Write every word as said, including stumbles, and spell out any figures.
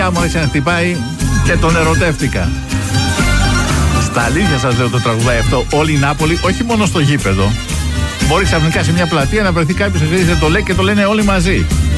μου άρχισε να χτυπάει και τον ερωτεύτηκα. Στα αλήθεια σας λέω, το τραγουδάει αυτό όλη η Νάπολη, όχι μόνο στο γήπεδο. Μπορεί ξαφνικά σε μια πλατεία να βρεθεί κάποιος και το λέει και το λένε όλοι μαζί.